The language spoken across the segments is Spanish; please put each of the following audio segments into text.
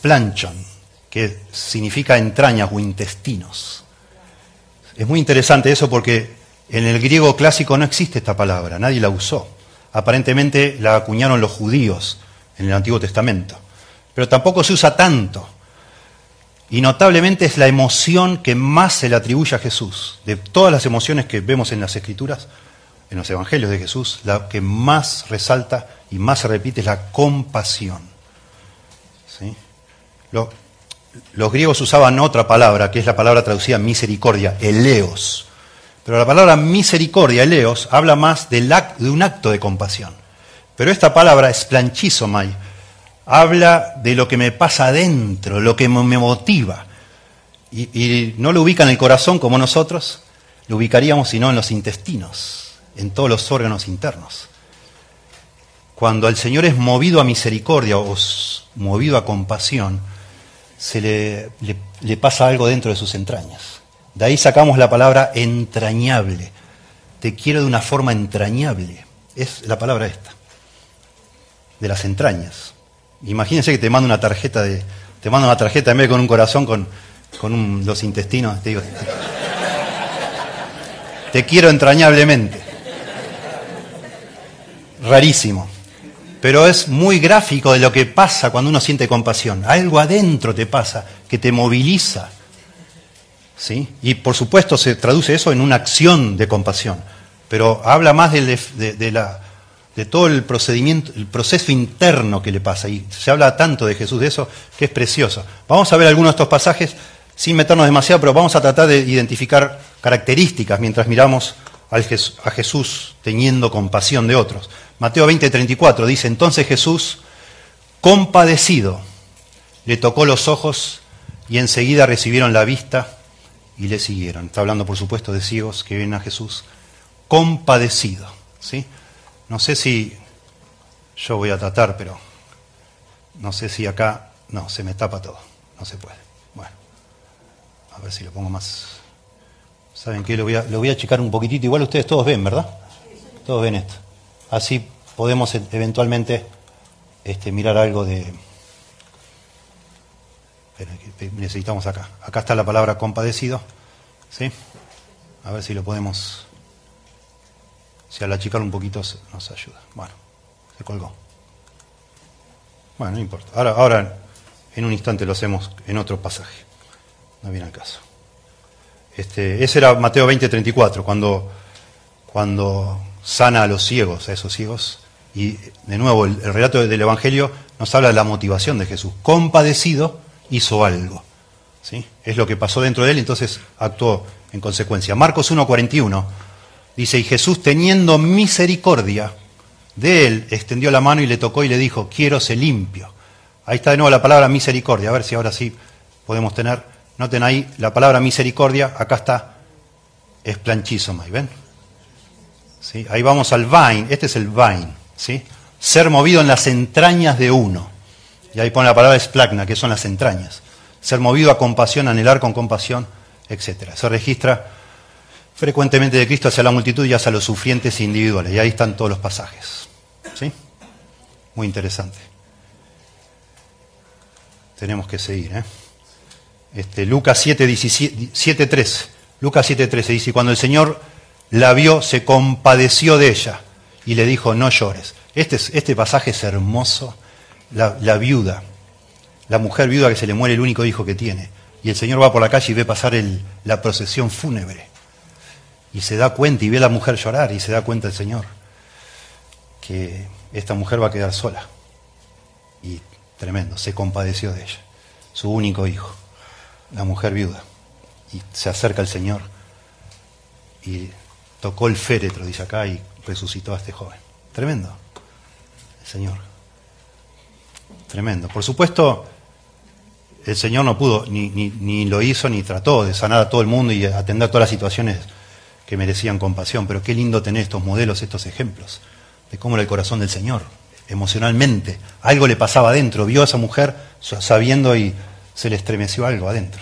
splanchon, que significa entrañas o intestinos. Es muy interesante eso porque en el griego clásico no existe esta palabra, nadie la usó. Aparentemente la acuñaron los judíos en el Antiguo Testamento, pero tampoco se usa tanto. Y notablemente es la emoción que más se le atribuye a Jesús. De todas las emociones que vemos en las Escrituras, en los Evangelios de Jesús, la que más resalta y más se repite es la compasión. ¿Sí? Los griegos usaban otra palabra, que es la palabra traducida misericordia, eleos. Pero la palabra misericordia, eleos, habla más de un acto de compasión. Pero esta palabra, splanchizomai, habla de lo que me pasa adentro, lo que me motiva. Y no lo ubica en el corazón como nosotros, lo ubicaríamos sino en los intestinos, en todos los órganos internos. Cuando el Señor es movido a misericordia o movido a compasión, se le pasa algo dentro de sus entrañas. De ahí sacamos la palabra entrañable. Te quiero de una forma entrañable. Es la palabra esta, de las entrañas. Imagínense que te manda una tarjeta en vez de con un corazón, con los intestinos. Te digo, te quiero entrañablemente. Rarísimo. Pero es muy gráfico de lo que pasa cuando uno siente compasión. Algo adentro te pasa que te moviliza. ¿Sí? Y por supuesto se traduce eso en una acción de compasión. Pero habla más de todo el procedimiento, el proceso interno que le pasa. Y se habla tanto de Jesús de eso que es precioso. Vamos a ver algunos de estos pasajes sin meternos demasiado, pero vamos a tratar de identificar características mientras miramos a Jesús teniendo compasión de otros. Mateo 20:34 dice, entonces Jesús, compadecido, le tocó los ojos y enseguida recibieron la vista y le siguieron. Está hablando, por supuesto, de ciegos que vienen a Jesús. Compadecido, ¿sí? No sé si yo voy a tratar, pero no sé si acá... No, se me tapa todo, no se puede. Bueno, a ver si lo pongo más... ¿Saben qué? Lo voy a achicar un poquitito. Igual ustedes todos ven, ¿verdad? Todos ven esto. Así podemos eventualmente mirar algo de... Pero necesitamos acá. Acá está la palabra compadecido. ¿Sí? A ver si lo podemos... Si al achicarlo un poquito nos ayuda. Bueno, se colgó. Bueno, no importa. Ahora en un instante lo hacemos en otro pasaje. No viene al caso. Ese era Mateo 20:34, cuando sana a los ciegos, a esos ciegos. Y de nuevo, el relato del Evangelio nos habla de la motivación de Jesús. Compadecido, hizo algo. ¿Sí? Es lo que pasó dentro de él, entonces actuó en consecuencia. Marcos 1:41 dice, y Jesús, teniendo misericordia de él, extendió la mano y le tocó y le dijo, quiero ser limpio. Ahí está de nuevo la palabra misericordia. A ver si ahora sí podemos tener... Noten ahí la palabra misericordia, acá está splanchizomai, ¿ven? ¿Sí? Ahí vamos al vain, este es el vain, ¿sí? Ser movido en las entrañas de uno. Y ahí pone la palabra splagna, que son las entrañas. Ser movido a compasión, anhelar con compasión, etc. Se registra frecuentemente de Cristo hacia la multitud y hacia los sufrientes individuales. Y ahí están todos los pasajes. ¿Sí? Muy interesante. Tenemos que seguir, ¿eh? Lucas 7:13. Lucas 7:13 dice, y cuando el Señor la vio, se compadeció de ella y le dijo, no llores. Este pasaje es hermoso. La viuda, la mujer viuda que se le muere el único hijo que tiene. Y el Señor va por la calle y ve pasar la procesión fúnebre. Y se da cuenta y ve a la mujer llorar y se da cuenta el Señor que esta mujer va a quedar sola. Y tremendo, se compadeció de ella. Su único hijo. La mujer viuda, y se acerca al Señor y tocó el féretro, dice acá, y resucitó a este joven. Tremendo, el Señor. Tremendo. Por supuesto, el Señor no pudo, ni lo hizo, ni trató de sanar a todo el mundo y atender todas las situaciones que merecían compasión, pero qué lindo tener estos modelos, estos ejemplos, de cómo era el corazón del Señor, emocionalmente. Algo le pasaba adentro, vio a esa mujer sabiendo y se le estremeció algo adentro.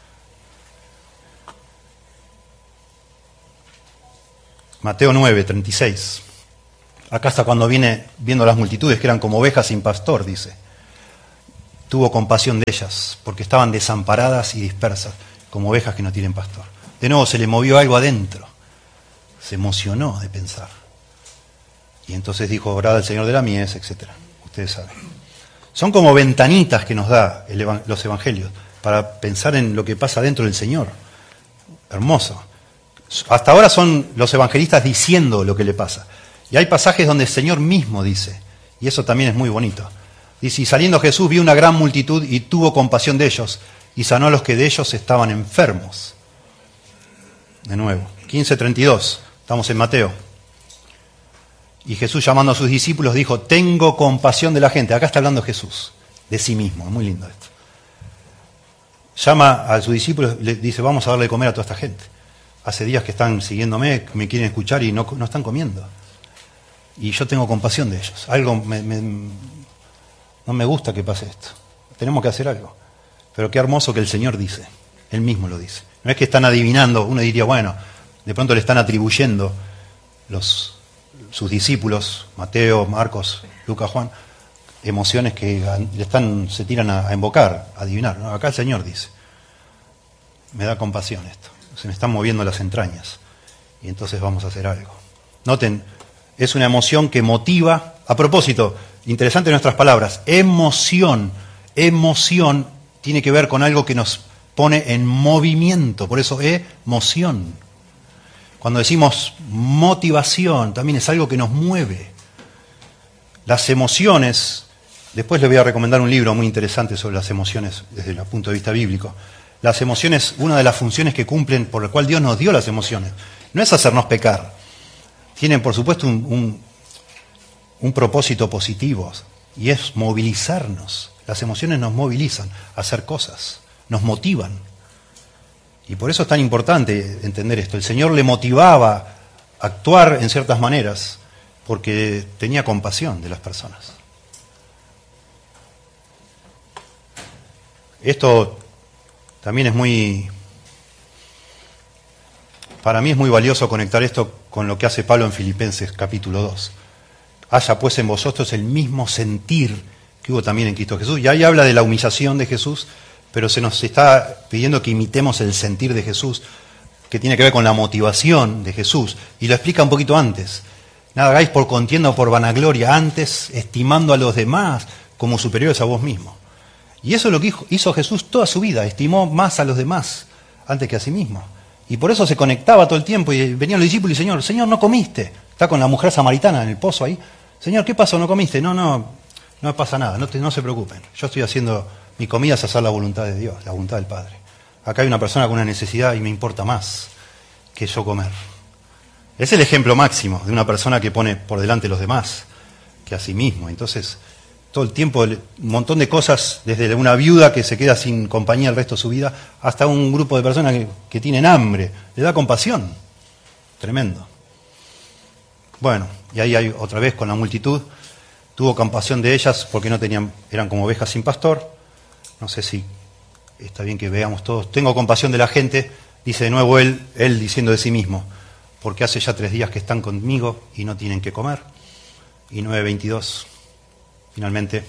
Mateo 9:36. Acá está cuando viene viendo las multitudes que eran como ovejas sin pastor, dice. tuvo compasión de ellas, porque estaban desamparadas y dispersas, como ovejas que no tienen pastor. De nuevo se le movió algo adentro, se emocionó de pensar. Y entonces dijo, orad al Señor de la mies, etc. Ustedes saben. Son como ventanitas que nos da los evangelios, para pensar en lo que pasa dentro del Señor. Hermoso. Hasta ahora son los evangelistas diciendo lo que le pasa. Y hay pasajes donde el Señor mismo dice, y eso también es muy bonito. Dice, y saliendo Jesús vio una gran multitud y tuvo compasión de ellos, y sanó a los que de ellos estaban enfermos. De nuevo, 15:32, estamos en Mateo. Y Jesús, llamando a sus discípulos, dijo, tengo compasión de la gente. Acá está hablando Jesús, de sí mismo, es muy lindo esto. Llama a sus discípulos, le dice, vamos a darle de comer a toda esta gente. Hace días que están siguiéndome, me quieren escuchar y no están comiendo. Y yo tengo compasión de ellos. Algo no me gusta que pase esto. Tenemos que hacer algo. Pero qué hermoso que el Señor dice. Él mismo lo dice. No es que están adivinando. Uno diría, bueno, de pronto le están atribuyendo sus discípulos, Mateo, Marcos, Lucas, Juan, emociones que se tiran a invocar, a adivinar. No, acá el Señor dice, me da compasión esto. Se me están moviendo las entrañas. Y entonces vamos a hacer algo. Noten, es una emoción que motiva. A propósito, interesante nuestras palabras, emoción tiene que ver con algo que nos pone en movimiento, por eso emoción. Cuando decimos motivación, también es algo que nos mueve. Las emociones, después les voy a recomendar un libro muy interesante sobre las emociones desde el punto de vista bíblico. Las emociones, una de las funciones que cumplen, por la cual Dios nos dio las emociones, no es hacernos pecar. Tienen, por supuesto, un propósito positivo, y es movilizarnos. Las emociones nos movilizan a hacer cosas, nos motivan. Y por eso es tan importante entender esto. El Señor le motivaba a actuar en ciertas maneras, porque tenía compasión de las personas. Esto también para mí es muy valioso conectar esto con lo que hace Pablo en Filipenses capítulo 2. Haya pues en vosotros el mismo sentir que hubo también en Cristo Jesús. Y ahí habla de la humillación de Jesús, pero se nos está pidiendo que imitemos el sentir de Jesús, que tiene que ver con la motivación de Jesús. Y lo explica un poquito antes. Nada hagáis por contienda o por vanagloria, antes estimando a los demás como superiores a vos mismos. Y eso es lo que hizo Jesús toda su vida, estimó más a los demás antes que a sí mismo. Y por eso se conectaba todo el tiempo y venían los discípulos y Señor, no comiste. Está con la mujer samaritana en el pozo ahí. Señor, ¿qué pasó? ¿No comiste? No pasa nada, no se preocupen. Yo estoy haciendo, mi comida es hacer la voluntad de Dios, la voluntad del Padre. Acá hay una persona con una necesidad y me importa más que yo comer. Es el ejemplo máximo de una persona que pone por delante a los demás que a sí mismo. Entonces, todo el tiempo, un montón de cosas, desde una viuda que se queda sin compañía el resto de su vida, hasta un grupo de personas que tienen hambre. Le da compasión. Tremendo. Bueno, y ahí hay otra vez con la multitud. Tuvo compasión de ellas porque eran como ovejas sin pastor. No sé si está bien que veamos todos. Tengo compasión de la gente, dice de nuevo él diciendo de sí mismo, porque hace ya 3 días que están conmigo y no tienen que comer. Y 9:22, finalmente,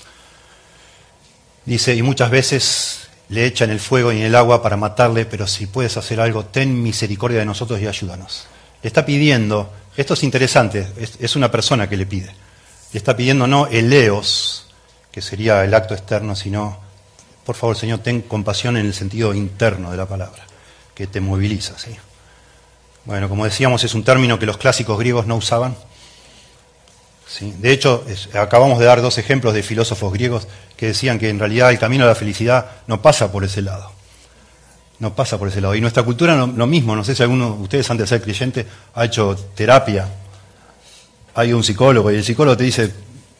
dice, y muchas veces le echan el fuego y en el agua para matarle, pero si puedes hacer algo, ten misericordia de nosotros y ayúdanos. Le está pidiendo, esto es interesante, es una persona que le pide. Le está pidiendo no eleos, que sería el acto externo, sino, por favor, Señor, ten compasión en el sentido interno de la palabra, que te moviliza, ¿sí? Bueno, como decíamos, es un término que los clásicos griegos no usaban. ¿Sí? De hecho, acabamos de dar 2 ejemplos de filósofos griegos que decían que en realidad el camino a la felicidad no pasa por ese lado. No pasa por ese lado. Y nuestra cultura lo mismo. No sé si alguno de ustedes, antes de ser creyente, ha hecho terapia. Hay un psicólogo y el psicólogo te dice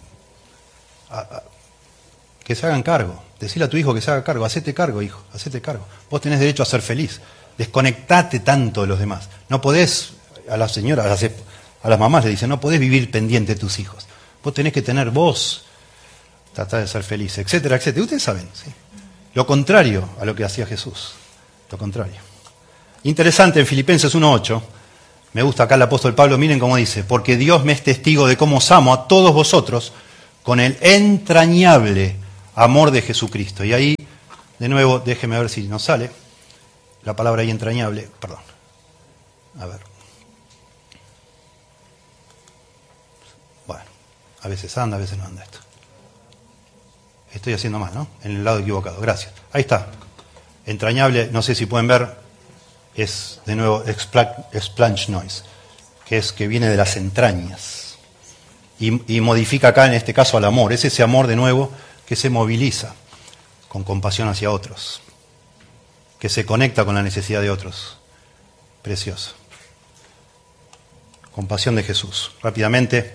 que se hagan cargo. Decile a tu hijo que se haga cargo. Hacete cargo, hijo. Hacete cargo. Vos tenés derecho a ser feliz. Desconectate tanto de los demás. No podés, a las señoras, a las mamás le dicen, no podés vivir pendiente de tus hijos. Vos tenés que tener vos, tratar de ser feliz, etcétera, etcétera. Ustedes saben, ¿sí? Lo contrario a lo que hacía Jesús. Lo contrario. Interesante en Filipenses 1:8. Me gusta acá el apóstol Pablo, miren cómo dice, porque Dios me es testigo de cómo os amo a todos vosotros con el entrañable amor de Jesucristo. Y ahí, de nuevo, déjeme ver si nos sale la palabra ahí entrañable. Perdón. A ver. Bueno, a veces anda, a veces no anda esto. Estoy haciendo mal, ¿no? En el lado equivocado. Gracias. Ahí está. Entrañable, no sé si pueden ver, es de nuevo explange noise, que es que viene de las entrañas. Y modifica acá, en este caso, al amor. Es ese amor, de nuevo, que se moviliza con compasión hacia otros, que se conecta con la necesidad de otros. Precioso. Compasión de Jesús. Rápidamente,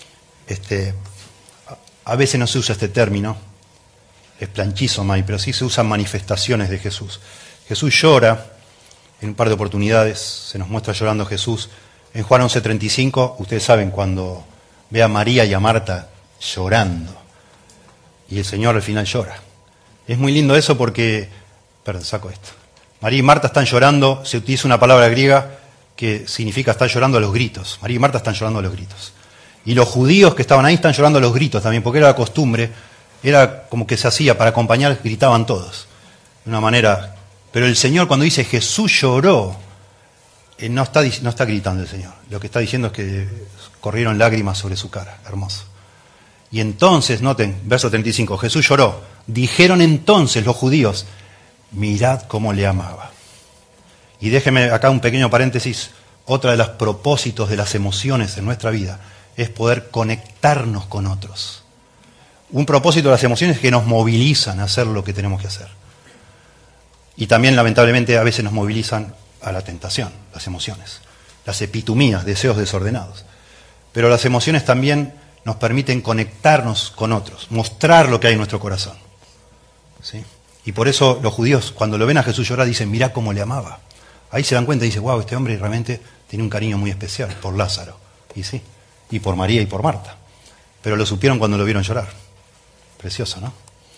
a veces no se usa este término, esplanchizomai, pero sí se usan manifestaciones de Jesús. Jesús llora en un par de oportunidades, se nos muestra llorando Jesús. En Juan 11:35, ustedes saben, cuando ve a María y a Marta llorando, y el Señor al final llora. Es muy lindo eso porque, perdón, saco esto. María y Marta están llorando, se utiliza una palabra griega que significa estar llorando a los gritos. María y Marta están llorando a los gritos. Y los judíos que estaban ahí están llorando a los gritos también, porque era la costumbre, era como que se hacía, para acompañar, gritaban todos, de una manera. Pero el Señor, cuando dice Jesús lloró, no está gritando el Señor. Lo que está diciendo es que corrieron lágrimas sobre su cara. Hermoso. Y entonces, noten, verso 35, Jesús lloró. Dijeron entonces los judíos, mirad cómo le amaba. Y déjeme acá un pequeño paréntesis. Otra de los propósitos de las emociones en nuestra vida es poder conectarnos con otros. Un propósito de las emociones es que nos movilizan a hacer lo que tenemos que hacer. Y también, lamentablemente, a veces nos movilizan a la tentación, las emociones, las epitumías, deseos desordenados. Pero las emociones también nos permiten conectarnos con otros, mostrar lo que hay en nuestro corazón. ¿Sí? Y por eso los judíos, cuando lo ven a Jesús llorar, dicen, mirá cómo le amaba. Ahí se dan cuenta y dicen, wow, este hombre realmente tiene un cariño muy especial por Lázaro. Y sí, y por María y por Marta. Pero lo supieron cuando lo vieron llorar. Precioso, ¿no?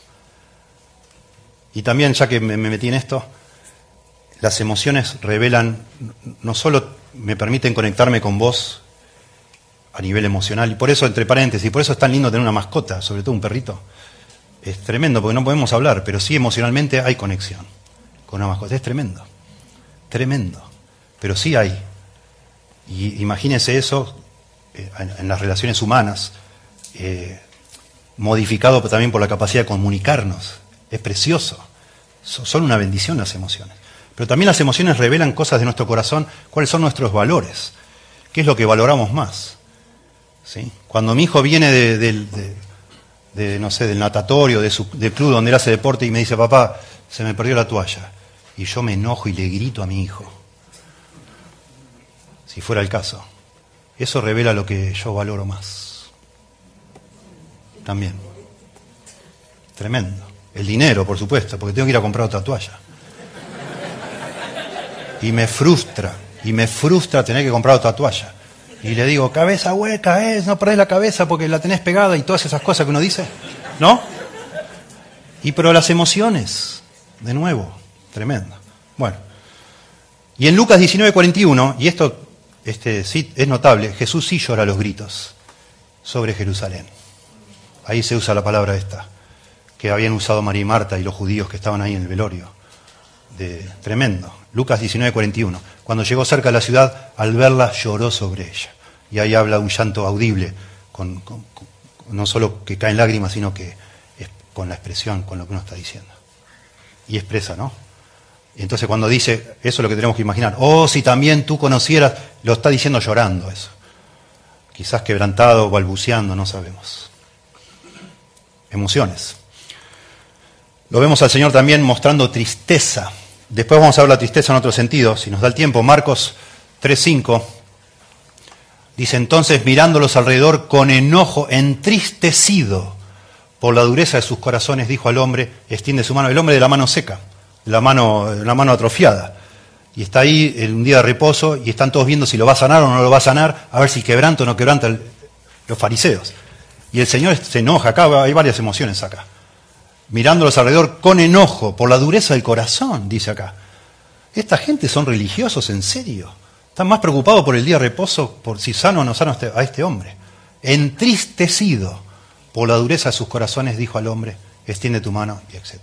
Y también, ya que me metí en esto, las emociones revelan, no solo me permiten conectarme con vos a nivel emocional, y por eso, entre paréntesis, por eso es tan lindo tener una mascota, sobre todo un perrito. Es tremendo, porque no podemos hablar, pero sí emocionalmente hay conexión con una mascota. Es tremendo, tremendo, pero sí hay. Y imagínense eso en las relaciones humanas, modificado también por la capacidad de comunicarnos. Es precioso. Son una bendición las emociones. Pero también las emociones revelan cosas de nuestro corazón, cuáles son nuestros valores, qué es lo que valoramos más. ¿Sí? Cuando mi hijo viene no sé, del natatorio, del club donde él hace deporte y me dice, papá, se me perdió la toalla, y yo me enojo y le grito a mi hijo, si fuera el caso, eso revela lo que yo valoro más. También. Tremendo. El dinero, por supuesto, porque tengo que ir a comprar otra toalla. Y me frustra tener que comprar otra toalla. Y le digo, cabeza hueca, no perdés la cabeza porque la tenés pegada y todas esas cosas que uno dice, ¿no? Pero las emociones, de nuevo, tremendo. Bueno, y en Lucas 19:41, y esto sí es notable, Jesús sí llora a los gritos sobre Jerusalén. Ahí se usa la palabra esta, que habían usado María y Marta y los judíos que estaban ahí en el velorio. Tremendo. Lucas 19:41. Cuando llegó cerca de la ciudad, al verla lloró sobre ella. Y ahí habla un llanto audible, no solo que caen lágrimas, sino que es con la expresión, con lo que uno está diciendo. Y expresa, ¿no? Y entonces cuando dice, eso es lo que tenemos que imaginar. Oh, si también tú conocieras, lo está diciendo llorando eso. Quizás quebrantado, balbuceando, no sabemos. Emociones. Lo vemos al Señor también mostrando tristeza. Después vamos a ver la tristeza en otro sentido, si nos da el tiempo. Marcos 3:5 dice, entonces mirándolos alrededor con enojo, entristecido por la dureza de sus corazones, dijo al hombre, extiende su mano. El hombre de la mano seca, la mano atrofiada. Y está ahí en un día de reposo y están todos viendo si lo va a sanar o no lo va a sanar, a ver si quebranta o no quebranta los fariseos. Y el Señor se enoja, acá hay varias emociones acá. Mirándolos alrededor con enojo por la dureza del corazón, dice acá. Esta gente son religiosos, en serio. Están más preocupados por el día de reposo, por si sano o no sano a este hombre. Entristecido por la dureza de sus corazones, dijo al hombre, extiende tu mano, y etc.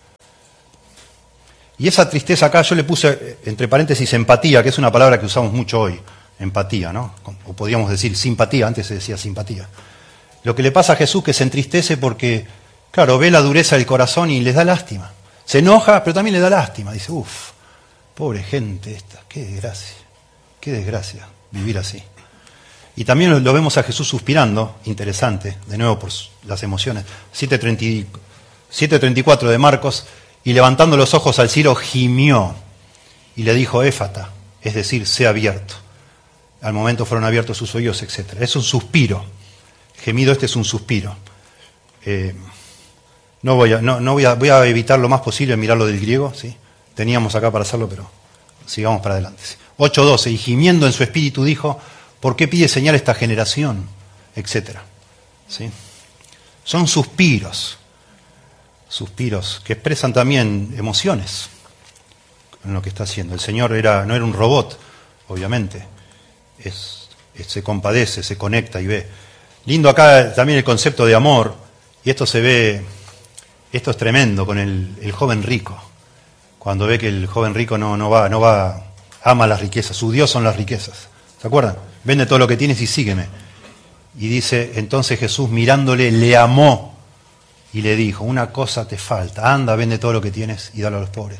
Y esa tristeza acá yo le puse, entre paréntesis, empatía, que es una palabra que usamos mucho hoy, empatía, ¿no? O podríamos decir simpatía, antes se decía simpatía. Lo que le pasa a Jesús que se entristece porque, claro, ve la dureza del corazón y les da lástima. Se enoja, pero también le da lástima. Dice, uff, pobre gente esta, qué desgracia vivir así. Y también lo vemos a Jesús suspirando, interesante, de nuevo por las emociones. 7:34 de Marcos, y levantando los ojos al cielo gimió y le dijo, éfata, es decir, sea abierto. Al momento fueron abiertos sus oídos, etc. Es un suspiro. Gemido este es un suspiro. Voy a evitar lo más posible mirar lo del griego, ¿sí? Teníamos acá para hacerlo, pero sigamos para adelante. 8:12, y gimiendo en su espíritu dijo, ¿por qué pide señal esta generación? Etcétera. ¿Sí? Son suspiros que expresan también emociones en lo que está haciendo. El Señor no era un robot, obviamente. Se compadece, se conecta y ve. Lindo acá también el concepto de amor, y esto es tremendo con el joven rico. Cuando ve que el joven rico no va, ama las riquezas, su Dios son las riquezas. ¿Se acuerdan? Vende todo lo que tienes y sígueme. Y dice, entonces Jesús mirándole, le amó y le dijo, una cosa te falta, anda, vende todo lo que tienes y dalo a los pobres.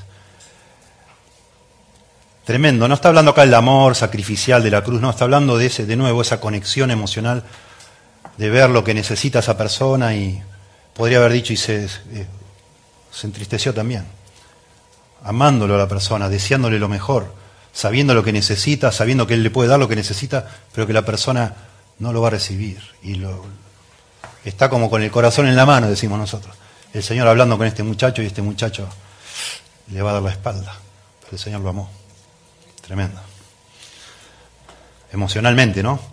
Tremendo, no está hablando acá del amor sacrificial de la cruz, no, está hablando de nuevo, esa conexión emocional, de ver lo que necesita esa persona, y podría haber dicho, y se entristeció también, amándolo a la persona, deseándole lo mejor, sabiendo lo que necesita, sabiendo que él le puede dar lo que necesita, pero que la persona no lo va a recibir, y está como con el corazón en la mano, decimos nosotros. El Señor hablando con este muchacho, y este muchacho le va a dar la espalda, pero el Señor lo amó. Tremendo. Emocionalmente, ¿no?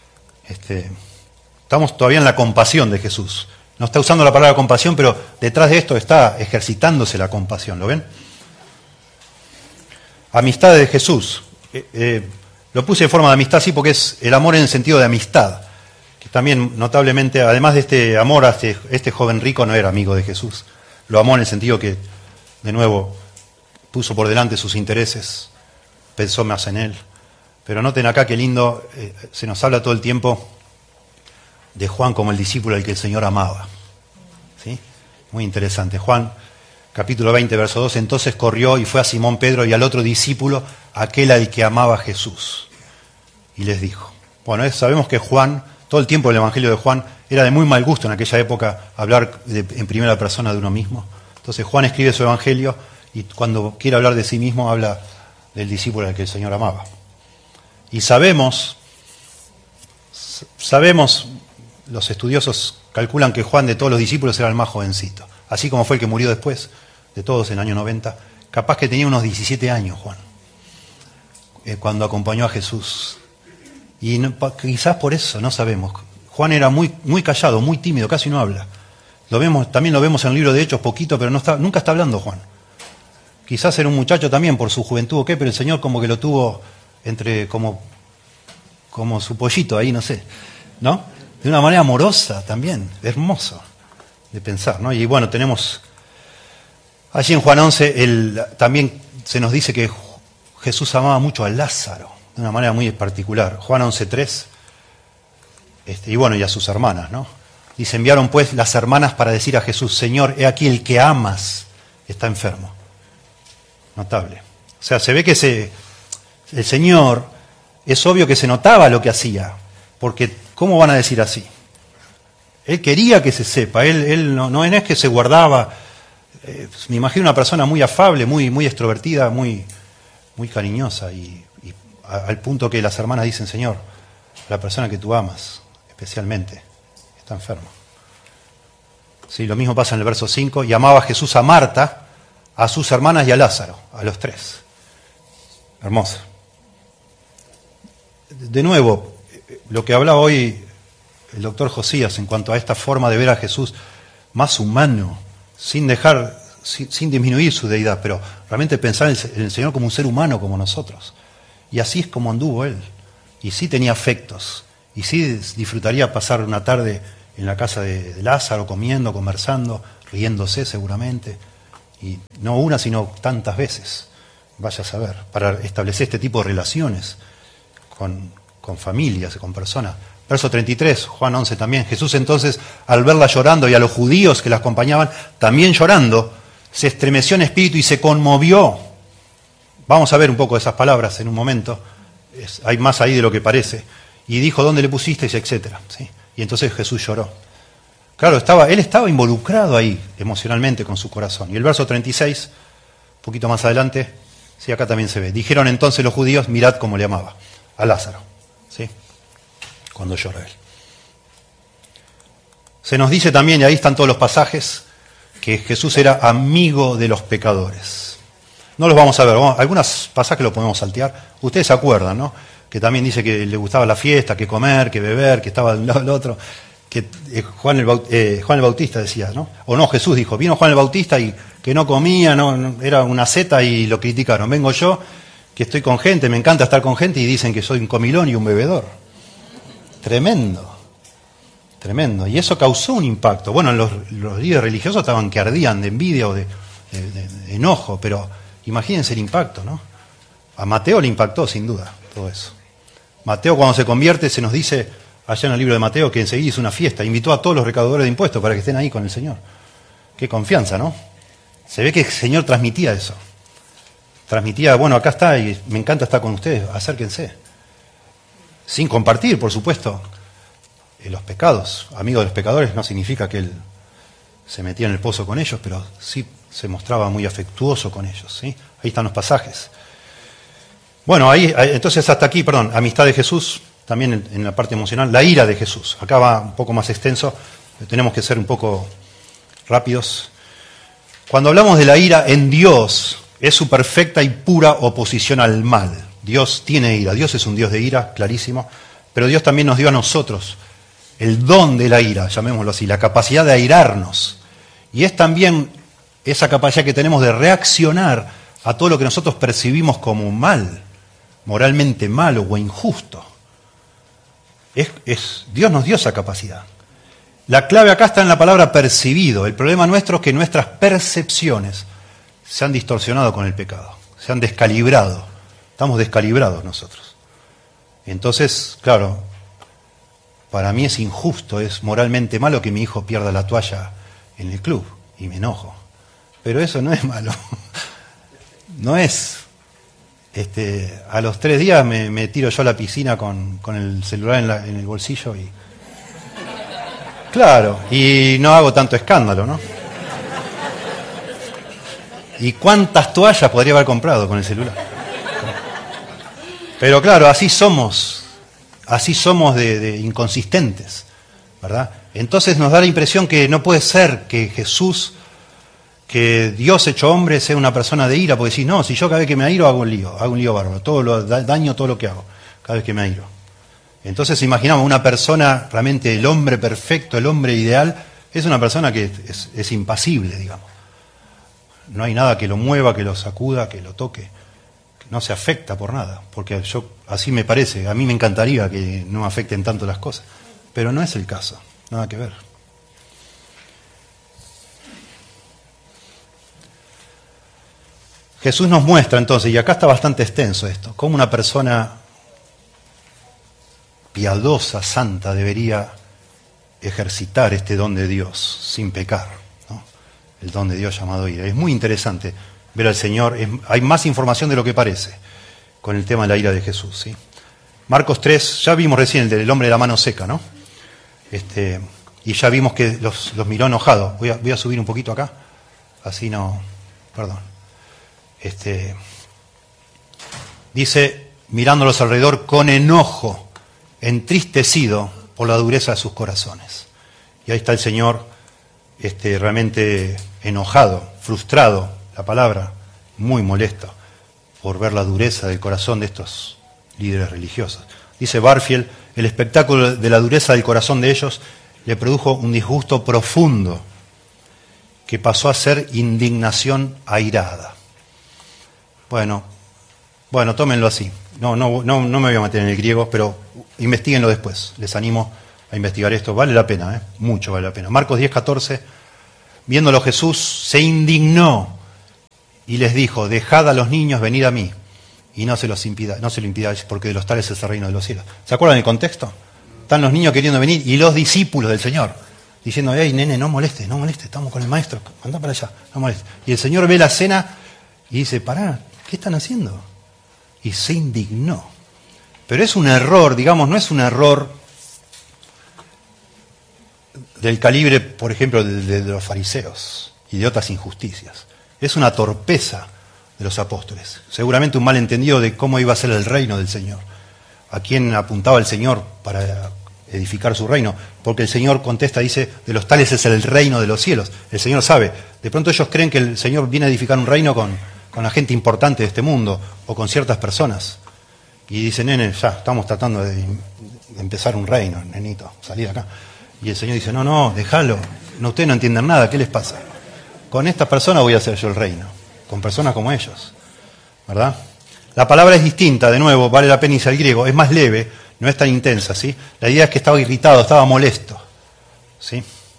Estamos todavía en la compasión de Jesús. No está usando la palabra compasión, pero detrás de esto está ejercitándose la compasión, ¿lo ven? Amistad de Jesús. Lo puse en forma de amistad, sí, porque es el amor en el sentido de amistad. Que también, notablemente, además de este amor, este joven rico no era amigo de Jesús. Lo amó en el sentido que, de nuevo, puso por delante sus intereses, pensó más en él. Pero noten acá qué lindo, se nos habla todo el tiempo de Juan como el discípulo al que el Señor amaba. ¿Sí? Muy interesante. Juan, capítulo 20, verso 2, entonces corrió y fue a Simón Pedro y al otro discípulo, aquel al que amaba Jesús. Y les dijo. Bueno, sabemos que Juan, todo el tiempo el Evangelio de Juan, era de muy mal gusto en aquella época hablar en primera persona de uno mismo. Entonces Juan escribe su Evangelio y cuando quiere hablar de sí mismo habla del discípulo al que el Señor amaba. Y sabemos, los estudiosos calculan que Juan de todos los discípulos era el más jovencito, así como fue el que murió después de todos en el año 90, capaz que tenía unos 17 años Juan, cuando acompañó a Jesús. Y quizás por eso, no sabemos. Juan era muy, muy callado, muy tímido, casi no habla. También lo vemos en el libro de Hechos poquito, pero nunca está hablando Juan. Quizás era un muchacho también por su juventud o qué, pero el Señor como que lo tuvo como su pollito ahí, no sé, ¿no? De una manera amorosa también, hermoso de pensar, ¿no? Y bueno, tenemos allí en Juan 11, también se nos dice que Jesús amaba mucho a Lázaro, de una manera muy particular. Juan 11:3, y bueno, y a sus hermanas, ¿no? Dice, enviaron pues las hermanas para decir a Jesús, Señor, he aquí el que amas está enfermo. Notable. O sea, se ve que el Señor, es obvio que se notaba lo que hacía, porque ¿cómo van a decir así? Él quería que se sepa, él no es que se guardaba, me imagino una persona muy afable, muy, muy extrovertida, muy, muy cariñosa, y al punto que las hermanas dicen, Señor, la persona que tú amas, especialmente, está enfermo. Sí, lo mismo pasa en el verso 5, y amaba Jesús a Marta, a sus hermanas y a Lázaro, a los tres. Hermoso. De nuevo, lo que hablaba hoy el doctor Josías en cuanto a esta forma de ver a Jesús más humano, sin disminuir su deidad, pero realmente pensar en el Señor como un ser humano como nosotros. Y así es como anduvo él. Y sí tenía afectos. Y sí disfrutaría pasar una tarde en la casa de Lázaro, comiendo, conversando, riéndose seguramente, y no una sino tantas veces, vaya a saber, para establecer este tipo de relaciones con familias, con personas. Verso 33, Juan 11 también. Jesús entonces, al verla llorando y a los judíos que la acompañaban también llorando, se estremeció en espíritu y se conmovió. Vamos a ver un poco de esas palabras en un momento. Hay más ahí de lo que parece. Y dijo, ¿dónde le pusisteis? Etcétera. ¿Sí? Y entonces Jesús lloró. Claro, él estaba involucrado ahí emocionalmente con su corazón. Y el verso 36, un poquito más adelante, sí, acá también se ve. Dijeron entonces los judíos, mirad cómo le amaba a Lázaro. ¿Sí? Cuando llora él. Se nos dice también, y ahí están todos los pasajes, que Jesús era amigo de los pecadores. No los vamos a ver, algunos pasajes los podemos saltear. Ustedes se acuerdan, ¿no? Que también dice que le gustaba la fiesta, que comer, que beber, que estaba de un lado al otro. Que Juan el Bautista decía, ¿no? O no, Jesús dijo, vino Juan el Bautista y que no comía, no, era una seta y lo criticaron. Vengo yo, que estoy con gente, me encanta estar con gente y dicen que soy un comilón y un bebedor. Tremendo, tremendo. Y eso causó un impacto. Bueno, los líderes religiosos estaban que ardían de envidia o de enojo, pero imagínense el impacto, ¿no? A Mateo le impactó sin duda todo eso. Mateo cuando se convierte se nos dice allá en el libro de Mateo que enseguida hizo una fiesta, invitó a todos los recaudadores de impuestos para que estén ahí con el Señor. Qué confianza, ¿no? Se ve que el Señor transmitía eso. Transmitía, bueno, acá está y me encanta estar con ustedes, acérquense. Sin compartir, por supuesto, los pecados. Amigo de los pecadores no significa que él se metía en el pozo con ellos, pero sí se mostraba muy afectuoso con ellos. ¿Sí? Ahí están los pasajes. Bueno, entonces hasta aquí, amistad de Jesús, también en la parte emocional, la ira de Jesús. Acá va un poco más extenso, tenemos que ser un poco rápidos. Cuando hablamos de la ira en Dios, es su perfecta y pura oposición al mal. Dios tiene ira, Dios es un Dios de ira, clarísimo, pero Dios también nos dio a nosotros el don de la ira, llamémoslo así, la capacidad de airarnos. Y es también esa capacidad que tenemos de reaccionar a todo lo que nosotros percibimos como mal, moralmente malo o injusto. Dios nos dio esa capacidad. La clave acá está en la palabra percibido. El problema nuestro es que nuestras percepciones se han distorsionado con el pecado, se han descalibrado. Estamos descalibrados nosotros. Entonces, claro, para mí es injusto, es moralmente malo que mi hijo pierda la toalla en el club y me enojo. Pero eso no es malo. No es. A los 3 días me tiro yo a la piscina con el celular en el bolsillo y... Claro, y no hago tanto escándalo, ¿no? ¿Y cuántas toallas podría haber comprado con el celular? Pero claro, así somos de inconsistentes, ¿verdad? Entonces nos da la impresión que no puede ser que Jesús, que Dios hecho hombre, sea una persona de ira, porque decís, no, si yo cada vez que me airo hago un lío bárbaro, daño todo lo que hago, cada vez que me airo. Entonces imaginamos una persona, realmente el hombre perfecto, el hombre ideal, es una persona que es impasible, digamos. No hay nada que lo mueva, que lo sacuda, que lo toque. No se afecta por nada, porque así me parece, a mí me encantaría que no me afecten tanto las cosas, pero no es el caso, nada que ver. Jesús nos muestra entonces, y acá está bastante extenso esto, cómo una persona piadosa, santa, debería ejercitar este don de Dios sin pecar, ¿no? El don de Dios llamado ira. Es muy interesante ver al Señor, hay más información de lo que parece con el tema de la ira de Jesús, ¿sí? Marcos 3, ya vimos recién el del hombre de la mano seca, ¿no? Y ya vimos que los miró enojados. Voy a subir un poquito acá, así no, perdón. Dice, mirándolos alrededor con enojo, entristecido por la dureza de sus corazones. Y ahí está el Señor realmente enojado, frustrado, la palabra, muy molesto por ver la dureza del corazón de estos líderes religiosos. Dice Barfield, el espectáculo de la dureza del corazón de ellos le produjo un disgusto profundo que pasó a ser indignación airada. Bueno, tómenlo así. No me voy a meter en el griego, pero investiguenlo después. Les animo a investigar esto. Vale la pena, mucho vale la pena. Marcos 10:14. Viéndolo Jesús se indignó y les dijo, dejad a los niños venir a mí y no se lo impidáis, porque de los tales es el reino de los cielos. ¿Se acuerdan del contexto? Están los niños queriendo venir y los discípulos del Señor diciendo, hey, nene, no molestes, estamos con el maestro, anda para allá, no molestes. Y el Señor ve la escena y dice, pará, ¿qué están haciendo? Y se indignó. Pero es un error, digamos, no es un error del calibre, por ejemplo, de los fariseos y de otras injusticias. Es una torpeza de los apóstoles. Seguramente un malentendido de cómo iba a ser el reino del Señor. ¿A quién apuntaba el Señor para edificar su reino? Porque el Señor contesta, dice, de los tales es el reino de los cielos. El Señor sabe. De pronto ellos creen que el Señor viene a edificar un reino con la gente importante de este mundo o con ciertas personas. Y dicen, nene, ya estamos tratando de empezar un reino, nenito, salí de acá. Y el Señor dice, no, déjalo, no, ustedes no entienden nada, ¿qué les pasa? Con estas personas voy a hacer yo el reino, con personas como ellos, ¿verdad? La palabra es distinta, de nuevo, vale la pena irse al griego, es más leve, no es tan intensa, ¿sí? La idea es que estaba irritado, estaba molesto, ¿sí?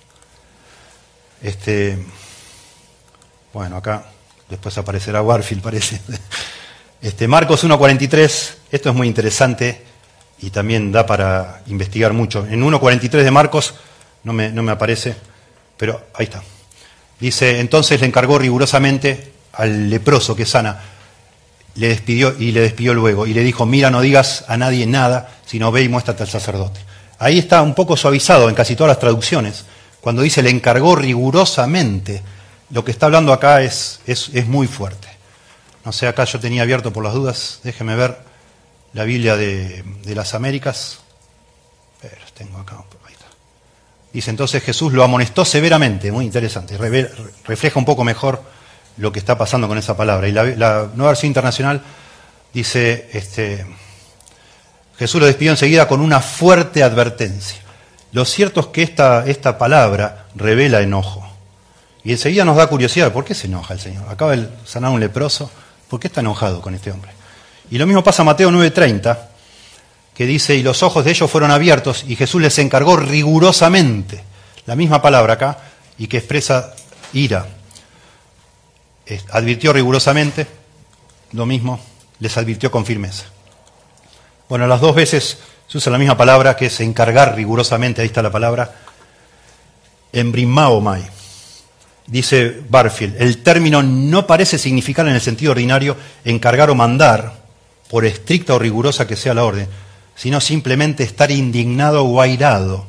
Bueno, acá después aparecerá Warfield, parece. Marcos 1.43, esto es muy interesante y también da para investigar mucho. En 1.43 de Marcos, no me aparece, pero ahí está. Dice, entonces le encargó rigurosamente al leproso que sana, le despidió luego y le dijo, mira, no digas a nadie nada, sino ve y muéstrate al sacerdote. Ahí está un poco suavizado en casi todas las traducciones. Cuando dice le encargó rigurosamente, lo que está hablando acá es muy fuerte. No sé, acá yo tenía abierto por las dudas, déjeme ver la Biblia de las Américas. Pero tengo acá, ahí está. Dice, entonces Jesús lo amonestó severamente, muy interesante, refleja un poco mejor lo que está pasando con esa palabra. Y la Nueva Versión Internacional dice, Jesús lo despidió enseguida con una fuerte advertencia. Lo cierto es que esta palabra revela enojo. Y enseguida nos da curiosidad, ¿por qué se enoja el Señor? Acaba de sanar un leproso, ¿por qué está enojado con este hombre? Y lo mismo pasa en Mateo 9:30, que dice, y los ojos de ellos fueron abiertos, y Jesús les encargó rigurosamente, la misma palabra acá, y que expresa ira. Advirtió rigurosamente, lo mismo, les advirtió con firmeza. Bueno, las dos veces se usa la misma palabra, que es encargar rigurosamente, ahí está la palabra, embrimmaomai. Dice Barfield, el término no parece significar en el sentido ordinario encargar o mandar, por estricta o rigurosa que sea la orden, sino simplemente estar indignado o airado.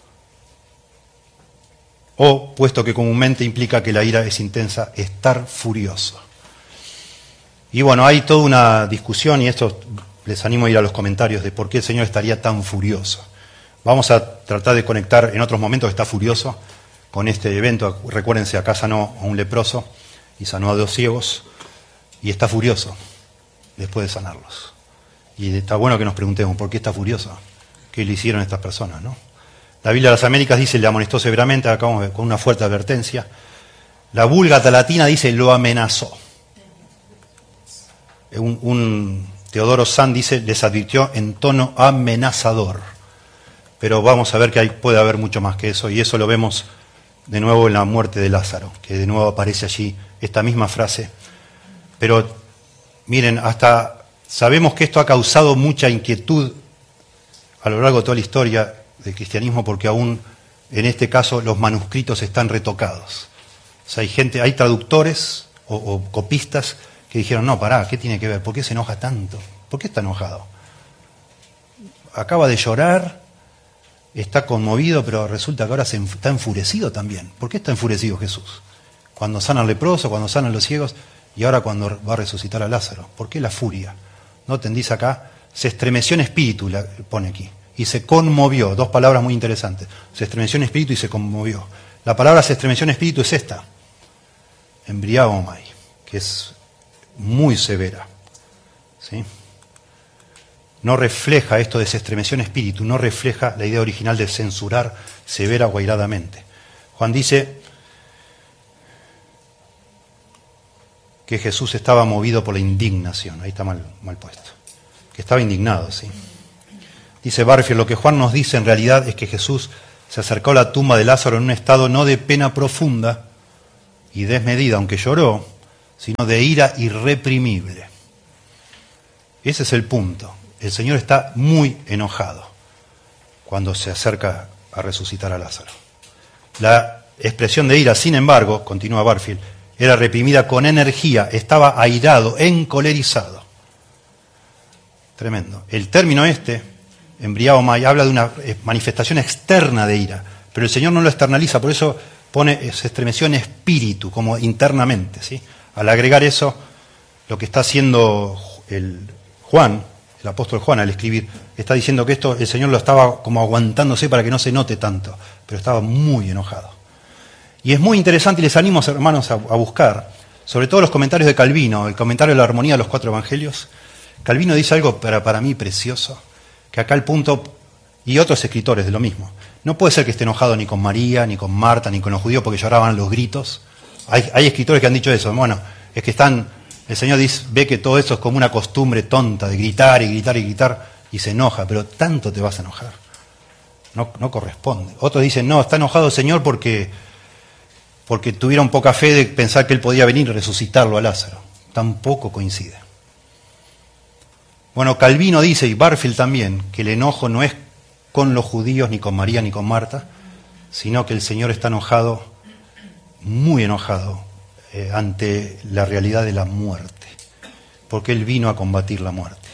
O, puesto que comúnmente implica que la ira es intensa, estar furioso. Y bueno, hay toda una discusión, y esto les animo a ir a los comentarios de por qué el Señor estaría tan furioso. Vamos a tratar de conectar en otros momentos que está furioso con este evento. Recuérdense, acá sanó a un leproso y sanó a 2 ciegos y está furioso después de sanarlos. Y está bueno que nos preguntemos, ¿por qué está furioso? ¿Qué le hicieron estas personas, no? La Biblia de las Américas dice, le amonestó severamente, acá con una fuerte advertencia. La Vulgata Latina dice, lo amenazó. Un Teodoro San dice, les advirtió en tono amenazador. Pero vamos a ver que puede haber mucho más que eso, y eso lo vemos de nuevo en la muerte de Lázaro, que de nuevo aparece allí esta misma frase. Pero miren, hasta sabemos que esto ha causado mucha inquietud a lo largo de toda la historia del cristianismo, porque aún en este caso los manuscritos están retocados. O sea, hay traductores o copistas que dijeron, no, pará, ¿qué tiene que ver? ¿Por qué se enoja tanto? ¿Por qué está enojado? Acaba de llorar, está conmovido, pero resulta que ahora está enfurecido también. ¿Por qué está enfurecido Jesús? Cuando sana al leproso, cuando sana a los ciegos, y ahora cuando va a resucitar a Lázaro. ¿Por qué la furia? Noten, dice acá, se estremeció en espíritu, pone aquí, y se conmovió. 2 palabras muy interesantes. Se estremeció en espíritu y se conmovió. La palabra se estremeció en espíritu es esta, embriaomai, que es muy severa. ¿Sí? No refleja esto de se estremeció en espíritu, no refleja la idea original de censurar severa o airadamente. Juan dice que Jesús estaba movido por la indignación, ahí está mal puesto, que estaba indignado, sí. Dice Barfield, lo que Juan nos dice en realidad es que Jesús se acercó a la tumba de Lázaro en un estado no de pena profunda, y desmedida, aunque lloró, sino de ira irreprimible. Ese es el punto. El Señor está muy enojado cuando se acerca a resucitar a Lázaro. La expresión de ira, sin embargo, continúa Barfield, era reprimida con energía, estaba airado, encolerizado. Tremendo. El término embriaomai, habla de una manifestación externa de ira, pero el Señor no lo externaliza, por eso se estremeció en espíritu, como internamente, ¿sí? Al agregar eso, lo que está haciendo el apóstol Juan al escribir, está diciendo que esto el Señor lo estaba como aguantándose para que no se note tanto, pero estaba muy enojado. Y es muy interesante, y les animo, hermanos, a buscar, sobre todo los comentarios de Calvino, el comentario de la armonía de los 4 evangelios. Calvino dice algo para mí precioso, que acá el punto, y otros escritores de lo mismo, no puede ser que esté enojado ni con María, ni con Marta, ni con los judíos porque lloraban a los gritos. Hay escritores que han dicho eso. Bueno, es que el Señor ve que todo eso es como una costumbre tonta de gritar y gritar y gritar, y se enoja, pero tanto te vas a enojar. No corresponde. Otros dicen, no, está enojado el Señor porque tuvieron poca fe de pensar que Él podía venir y resucitarlo a Lázaro. Tampoco coincide. Bueno, Calvino dice, y Barfield también, que el enojo no es con los judíos, ni con María, ni con Marta, sino que el Señor está enojado, muy enojado, ante la realidad de la muerte, porque Él vino a combatir la muerte.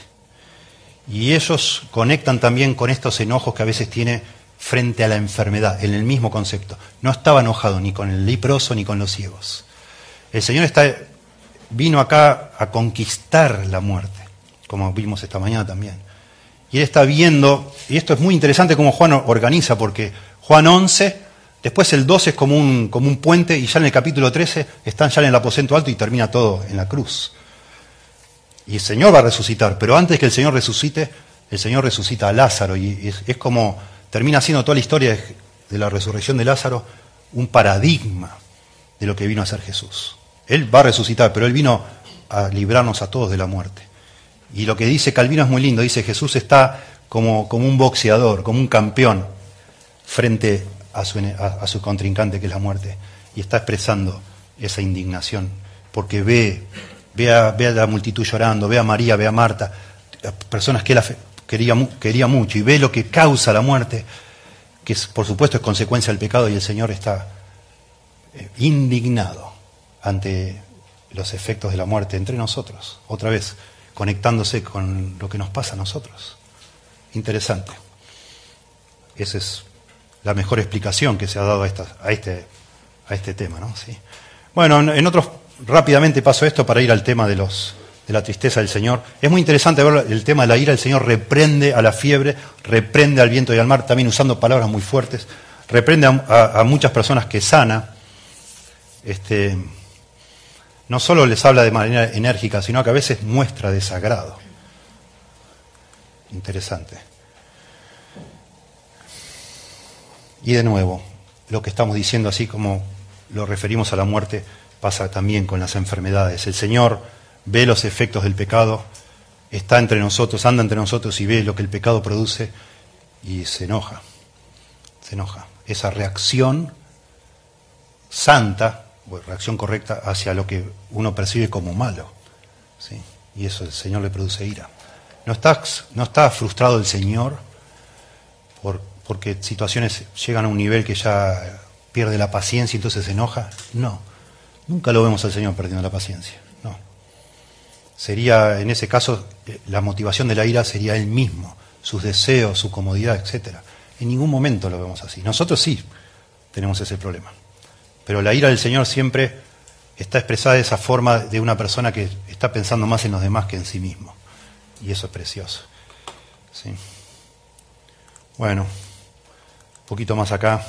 Y ellos conectan también con estos enojos que a veces tiene frente a la enfermedad, en el mismo concepto. No estaba enojado ni con el leproso ni con los ciegos. El Señor vino acá a conquistar la muerte, como vimos esta mañana también. Y Él está viendo, y esto es muy interesante cómo Juan organiza, porque Juan 11, después el 12 es como un puente, y ya en el capítulo 13 están ya en el aposento alto y termina todo en la cruz. Y el Señor va a resucitar, pero antes que el Señor resucite, el Señor resucita a Lázaro, y es como termina siendo toda la historia de la resurrección de Lázaro un paradigma de lo que vino a hacer Jesús. Él va a resucitar, pero Él vino a librarnos a todos de la muerte. Y lo que dice Calvino es muy lindo, dice Jesús está como un boxeador, como un campeón, frente a su contrincante que es la muerte, y está expresando esa indignación, porque ve a la multitud llorando, ve a María, ve a Marta, a personas que él quería mucho, y ve lo que causa la muerte, que por supuesto es consecuencia del pecado, y el Señor está indignado ante los efectos de la muerte entre nosotros, otra vez conectándose con lo que nos pasa a nosotros. Interesante. Esa es la mejor explicación que se ha dado a este tema, ¿no? ¿Sí? Bueno, en otros, rápidamente paso esto para ir al tema de la tristeza del Señor. Es muy interesante ver el tema de la ira. El Señor reprende a la fiebre, reprende al viento y al mar, también usando palabras muy fuertes, reprende a muchas personas que sana. No solo les habla de manera enérgica, sino que a veces muestra desagrado. Interesante. Y de nuevo, lo que estamos diciendo, así como lo referimos a la muerte, pasa también con las enfermedades. El Señor ve los efectos del pecado, está entre nosotros, anda entre nosotros y ve lo que el pecado produce y se enoja. Se enoja. Esa reacción santa, reacción correcta hacia lo que uno percibe como malo, ¿sí? Y eso el Señor le produce ira. No está frustrado el Señor porque situaciones llegan a un nivel que ya pierde la paciencia y entonces se enoja. No, nunca lo vemos al Señor perdiendo la paciencia. No. Sería, en ese caso, la motivación de la ira sería Él mismo, sus deseos, su comodidad, etc. En ningún momento lo vemos así. Nosotros sí tenemos ese problema. Pero la ira del Señor siempre está expresada de esa forma de una persona que está pensando más en los demás que en sí mismo. Y eso es precioso. ¿Sí? Bueno, un poquito más acá.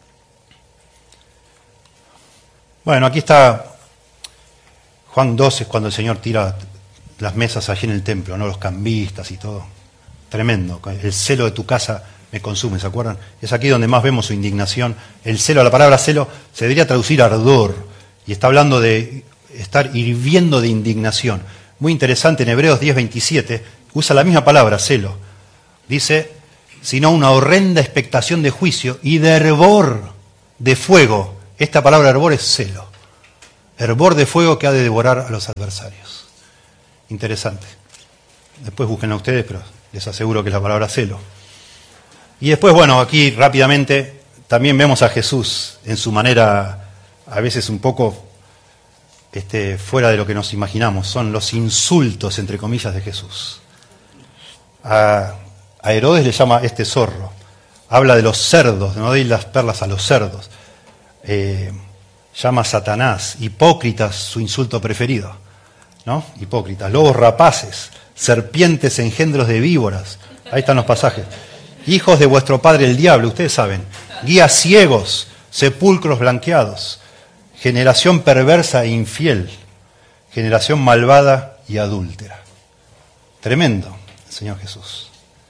Bueno, aquí está Juan 12, cuando el Señor tira las mesas allí en el templo, ¿no? Los cambistas y todo. Tremendo. El celo de tu casa me consume, ¿se acuerdan? Es aquí donde más vemos su indignación. El celo, la palabra celo, se debería traducir ardor. Y está hablando de estar hirviendo de indignación. Muy interesante, en Hebreos 10:27, usa la misma palabra, celo. Dice, sino una horrenda expectación de juicio y de hervor de fuego. Esta palabra hervor es celo. hervor de fuego que ha de devorar a los adversarios. Interesante. Después búsquenlo ustedes, pero les aseguro que es la palabra celo. Y después, bueno, aquí rápidamente también vemos a Jesús en su manera, a veces un poco fuera de lo que nos imaginamos. Son los insultos, entre comillas, de Jesús. A Herodes le llama zorro. Habla de los cerdos, no deis las perlas a los cerdos. Llama a Satanás, hipócritas, su insulto preferido, ¿no? Hipócritas, lobos rapaces, serpientes, engendros de víboras. Ahí están los pasajes. Hijos de vuestro padre el diablo, ustedes saben. Guías ciegos, sepulcros blanqueados. Generación perversa e infiel. Generación malvada y adúltera. Tremendo, el Señor Jesús.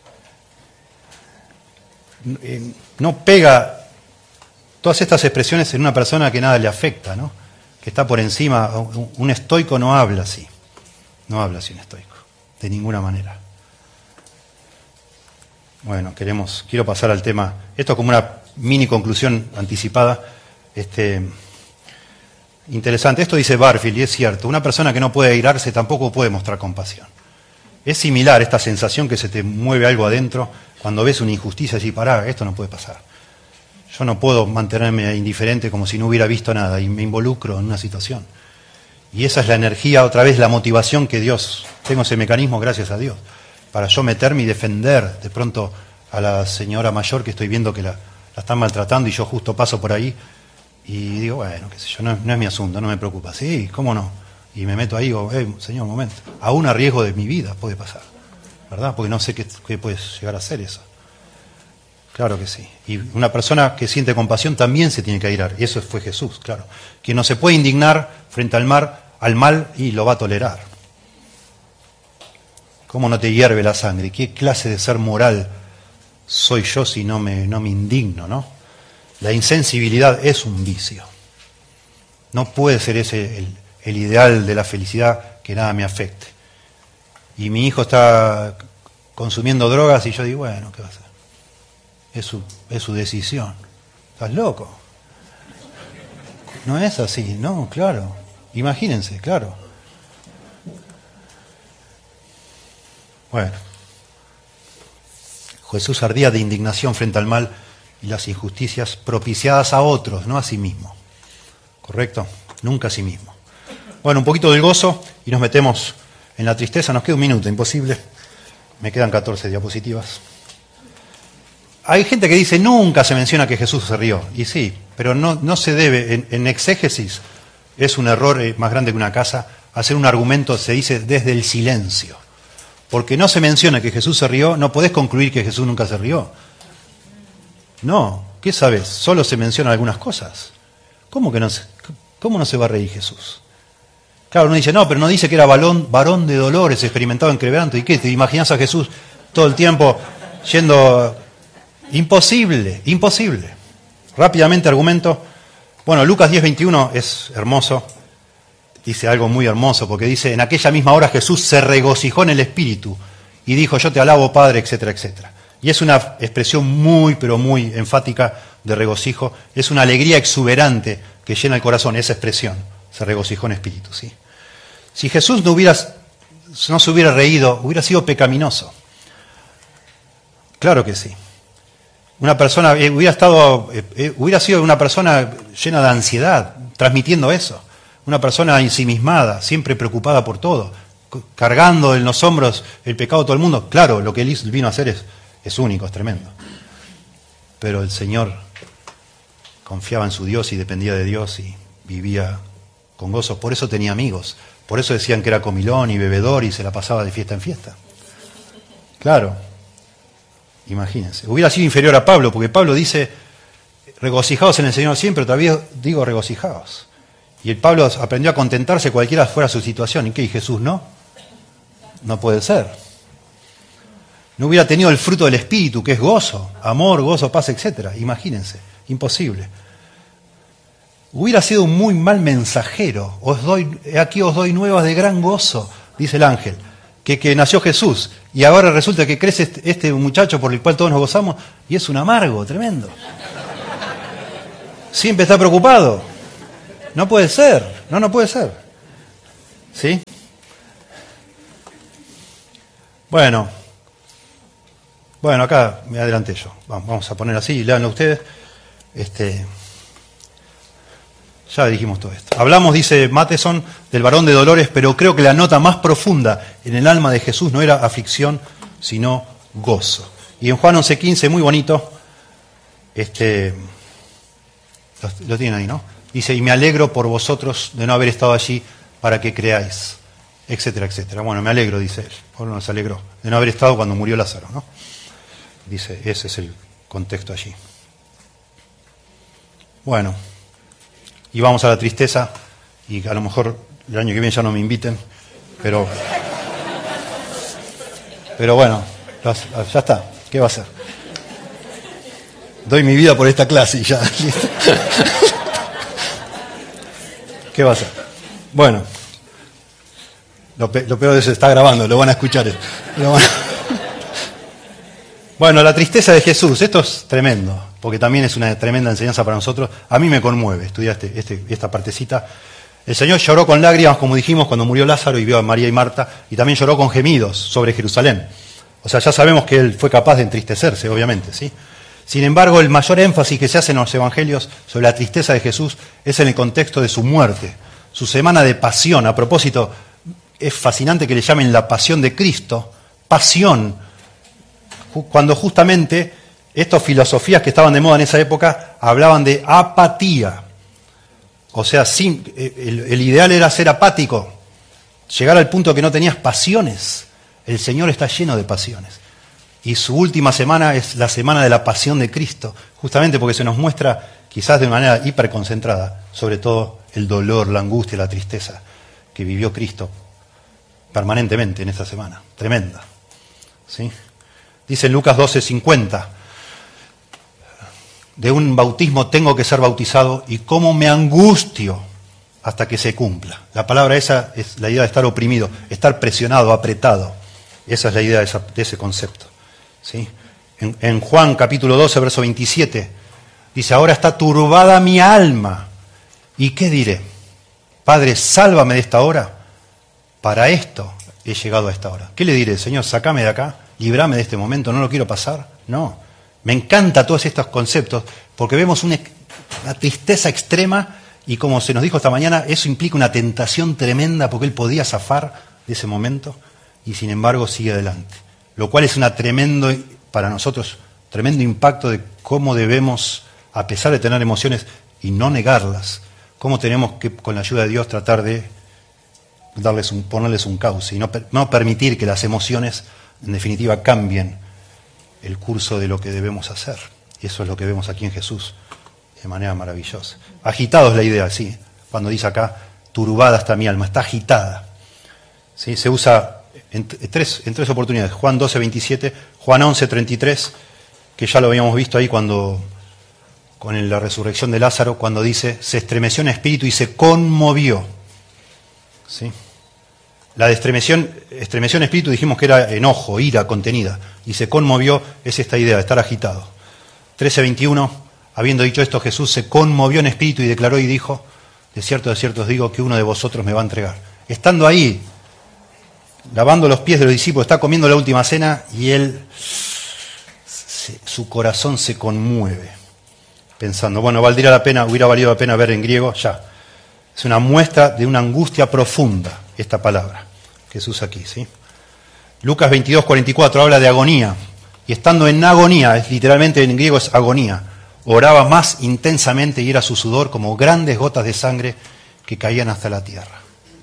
No pega todas estas expresiones en una persona que nada le afecta, ¿no? Que está por encima. Un estoico no habla así. No habla así un estoico, de ninguna manera. Bueno, quiero pasar al tema. Esto es como una mini conclusión anticipada. Interesante. Esto dice Barfield, y es cierto. Una persona que no puede airarse tampoco puede mostrar compasión. Es similar esta sensación que se te mueve algo adentro cuando ves una injusticia y dices, pará, esto no puede pasar. Yo no puedo mantenerme indiferente como si no hubiera visto nada y me involucro en una situación. Y esa es la energía, otra vez la motivación que Dios, tengo ese mecanismo gracias a Dios, para yo meterme y defender de pronto a la señora mayor que estoy viendo que la están maltratando y yo justo paso por ahí y digo, bueno, qué sé yo, no es mi asunto, no me preocupa. Sí, ¿cómo no? Y me meto ahí y digo, señor, un momento, aún a riesgo de mi vida puede pasar, ¿verdad? Porque no sé qué puede llegar a ser eso. Claro que sí. Y una persona que siente compasión también se tiene que airar. Y eso fue Jesús, claro. Quien no se puede indignar frente al mal y lo va a tolerar. ¿Cómo no te hierve la sangre? ¿Qué clase de ser moral soy yo si no me indigno, no? La insensibilidad es un vicio. No puede ser ese el ideal de la felicidad que nada me afecte. Y mi hijo está consumiendo drogas y yo digo, bueno, ¿qué va a hacer? Es su decisión. ¿Estás loco? No es así, no, claro. Imagínense, claro. Bueno. Jesús ardía de indignación frente al mal y las injusticias propiciadas a otros, no a sí mismo. ¿Correcto? Nunca a sí mismo. Bueno, un poquito del gozo y nos metemos en la tristeza. Nos queda un minuto, imposible. Me quedan 14 diapositivas. Hay gente que dice, nunca se menciona que Jesús se rió. Y sí, pero no se debe, en exégesis, es un error más grande que una casa, hacer un argumento, se dice, desde el silencio. Porque no se menciona que Jesús se rió, no podés concluir que Jesús nunca se rió. No, ¿qué sabes? Solo se mencionan algunas cosas. ¿Cómo no se va a reír Jesús? Claro, uno dice, no, pero no dice que era varón de dolores, experimentado en quebranto. ¿Y qué? ¿Te imaginas a Jesús todo el tiempo yendo...? Imposible, imposible. Rápidamente argumento. Bueno, Lucas 10:21 es hermoso. Dice algo muy hermoso, porque dice, en aquella misma hora Jesús se regocijó en el Espíritu y dijo, yo te alabo, Padre, etcétera, etcétera. Y es una expresión muy, pero muy enfática de regocijo. Es una alegría exuberante que llena el corazón, esa expresión. Se regocijó en espíritu, ¿sí? Si Jesús no se hubiera reído, hubiera sido pecaminoso. Claro que sí. Una persona hubiera sido una persona llena de ansiedad, transmitiendo eso. Una persona ensimismada, siempre preocupada por todo, cargando en los hombros el pecado de todo el mundo. Claro, lo que él vino a hacer es único, es tremendo. Pero el Señor confiaba en su Dios y dependía de Dios y vivía con gozo. Por eso tenía amigos. Por eso decían que era comilón y bebedor y se la pasaba de fiesta en fiesta. Claro. Imagínense. Hubiera sido inferior a Pablo, porque Pablo dice, regocijaos en el Señor siempre, todavía digo regocijaos. Y el Pablo aprendió a contentarse cualquiera fuera su situación. ¿Y qué? ¿Y Jesús no? No puede ser. No hubiera tenido el fruto del Espíritu, que es gozo, amor, gozo, paz, etc. Imagínense. Imposible. Hubiera sido un muy mal mensajero. Aquí os doy nuevas de gran gozo, dice el ángel. Que nació Jesús, y ahora resulta que crece este muchacho por el cual todos nos gozamos, y es un amargo tremendo. Siempre está preocupado. No puede ser, no puede ser. ¿Sí? Bueno, acá me adelanté yo. Vamos a poner así, léanlo ustedes. Ya dijimos todo esto. Hablamos, dice Matheson, del varón de dolores, pero creo que la nota más profunda en el alma de Jesús no era aflicción, sino gozo. Y en Juan 11:15, muy bonito, lo tienen ahí, ¿no? Dice, y me alegro por vosotros de no haber estado allí para que creáis, etcétera, etcétera. Bueno, me alegro, dice él. Pablo nos alegró de no haber estado cuando murió Lázaro, ¿no? Dice, ese es el contexto allí. Bueno, y vamos a la tristeza, y a lo mejor el año que viene ya no me inviten, pero bueno, ya está, ¿qué va a hacer? Doy mi vida por esta clase y ya, listo. ¿Qué va a hacer? Bueno, lo peor es que se está grabando, lo van a escuchar. Bueno, la tristeza de Jesús, esto es tremendo, porque también es una tremenda enseñanza para nosotros. A mí me conmueve estudiar esta partecita. El Señor lloró con lágrimas, como dijimos, cuando murió Lázaro y vio a María y Marta, y también lloró con gemidos sobre Jerusalén. O sea, ya sabemos que Él fue capaz de entristecerse, obviamente, ¿sí? Sin embargo, el mayor énfasis que se hace en los evangelios sobre la tristeza de Jesús es en el contexto de su muerte, su semana de pasión. A propósito, es fascinante que le llamen la pasión de Cristo, pasión, cuando justamente estas filosofías que estaban de moda en esa época hablaban de apatía. O sea, el ideal era ser apático, llegar al punto que no tenías pasiones. El Señor está lleno de pasiones. Y su última semana es la semana de la pasión de Cristo, justamente porque se nos muestra, quizás de manera hiperconcentrada, sobre todo el dolor, la angustia, la tristeza que vivió Cristo permanentemente en esta semana. Tremenda. ¿Sí? Dice en Lucas 12:50, de un bautismo tengo que ser bautizado y cómo me angustio hasta que se cumpla. La palabra esa es la idea de estar oprimido, estar presionado, apretado. Esa es la idea de ese concepto. ¿Sí? En Juan capítulo 12, verso 27, dice, ahora está turbada mi alma. ¿Y qué diré? Padre, sálvame de esta hora. Para esto he llegado a esta hora. ¿Qué le diré? Señor, sacame de acá, líbrame de este momento, no lo quiero pasar. No, me encantan todos estos conceptos porque vemos una tristeza extrema y como se nos dijo esta mañana, eso implica una tentación tremenda porque él podía zafar de ese momento y sin embargo sigue adelante. Lo cual es para nosotros, tremendo impacto de cómo debemos, a pesar de tener emociones y no negarlas, cómo tenemos que, con la ayuda de Dios, tratar de ponerles un cauce y no permitir que las emociones, en definitiva, cambien el curso de lo que debemos hacer. Y eso es lo que vemos aquí en Jesús, de manera maravillosa. Agitado es la idea, sí, cuando dice acá, turbada está mi alma, está agitada. ¿Sí? Se usa en tres oportunidades, Juan 12:27, Juan 11:33, que ya lo habíamos visto ahí con la resurrección de Lázaro, cuando dice, se estremeció en espíritu y se conmovió. ¿Sí? La de estremeció en espíritu dijimos que era enojo, ira contenida, y se conmovió es esta idea de estar agitado. 13:21, habiendo dicho esto, Jesús se conmovió en espíritu y declaró y dijo, de cierto os digo que uno de vosotros me va a entregar. Estando ahí, lavando los pies de los discípulos, está comiendo la última cena y su corazón se conmueve, pensando, bueno, hubiera valido la pena ver en griego, ya. Es una muestra de una angustia profunda, esta palabra que se usa aquí, ¿sí? Lucas 22:44 habla de agonía, y estando en agonía, literalmente en griego es agonía, oraba más intensamente y era su sudor como grandes gotas de sangre que caían hasta la tierra.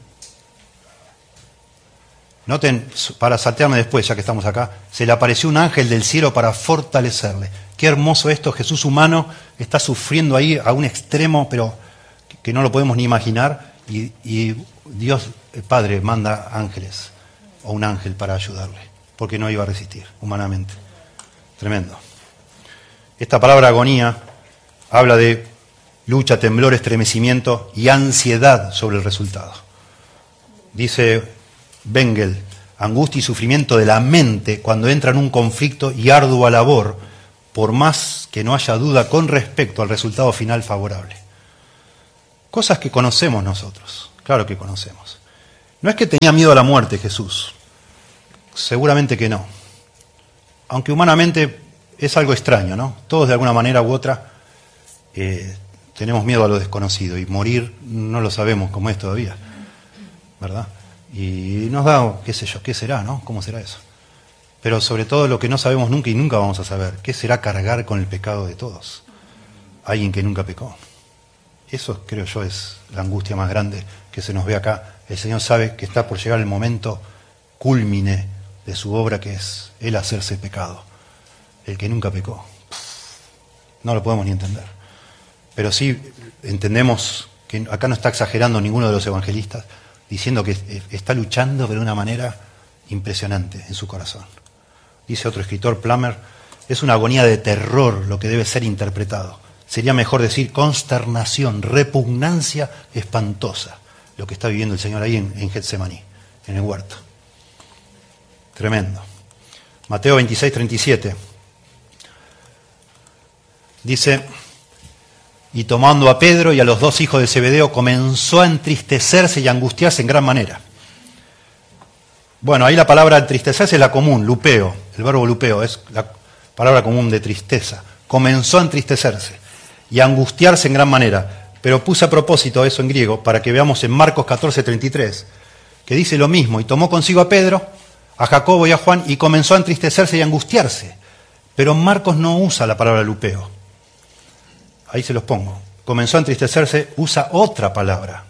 Noten, para saltearme después, ya que estamos acá, se le apareció un ángel del cielo para fortalecerle. Qué hermoso esto, Jesús humano está sufriendo ahí a un extremo, pero que no lo podemos ni imaginar, y Dios, el Padre, manda ángeles, o un ángel para ayudarle, porque no iba a resistir humanamente. Tremendo. Esta palabra agonía habla de lucha, temblor, estremecimiento y ansiedad sobre el resultado. Dice Bengel, angustia y sufrimiento de la mente cuando entra en un conflicto y ardua labor, por más que no haya duda con respecto al resultado final favorable. Cosas que conocemos nosotros, claro que conocemos. No es que tenía miedo a la muerte Jesús, seguramente que no. Aunque humanamente es algo extraño, ¿no? Todos de alguna manera u otra tenemos miedo a lo desconocido y morir no lo sabemos cómo es todavía, ¿verdad? Y nos da, qué sé yo, qué será, ¿no? ¿Cómo será eso? Pero sobre todo lo que no sabemos nunca y nunca vamos a saber, ¿qué será cargar con el pecado de todos? Alguien que nunca pecó. Eso creo yo es la angustia más grande que se nos ve acá. El Señor sabe que está por llegar el momento cúlmine de su obra, que es Él hacerse pecado. El que nunca pecó. No lo podemos ni entender. Pero sí entendemos que acá no está exagerando ninguno de los evangelistas, diciendo que está luchando de una manera impresionante en su corazón. Dice otro escritor, Plummer, es una agonía de terror lo que debe ser interpretado. Sería mejor decir consternación, repugnancia espantosa, lo que está viviendo el Señor ahí en Getsemaní, en el huerto. Tremendo. Mateo 26, 37. Dice, y tomando a Pedro y a los dos hijos de Zebedeo, comenzó a entristecerse y a angustiarse en gran manera. Bueno, ahí la palabra entristecerse es la común, lupeo, el verbo lupeo, es la palabra común de tristeza. Comenzó a entristecerse y a angustiarse en gran manera. Pero puse a propósito eso en griego para que veamos en Marcos 14, 33, que dice lo mismo, y tomó consigo a Pedro, a Jacobo y a Juan, y comenzó a entristecerse y a angustiarse. Pero Marcos no usa la palabra lupeo. Ahí se los pongo. Comenzó a entristecerse, usa otra palabra.